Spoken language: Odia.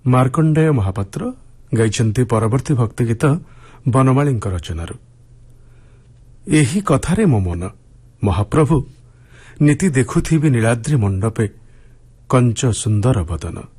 ମାର୍କଣ୍ଡେୟ ମହାପାତ୍ର ଗାଇଛନ୍ତି ପରବର୍ତ୍ତୀ ଭକ୍ତି ଗୀତ ବନମାଳୀଙ୍କ ରଚନାରୁ। ଏହି କଥାରେ ମୋ ମନ ମହାପ୍ରଭୁ ନୀତି ଦେଖୁଥିବି ନୀଳାଦ୍ରି ମଣ୍ଡପେ କଞ୍ଚ ସୁନ୍ଦର ବଦନ।